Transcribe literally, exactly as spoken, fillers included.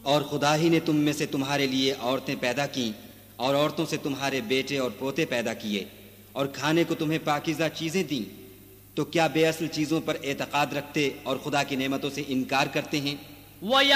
और खुदा ही ने तुम में से तुम्हारे लिए औरतें पैदा की और औरतों से तुम्हारे बेटे और पोते पैदा किए और खाने को तुम्हें पाकीज़ा चीज़ें दी, तो क्या बेअसल चीज़ों पर एतकाद रखते और खुदा की नेमतों से इनकार करते हैं?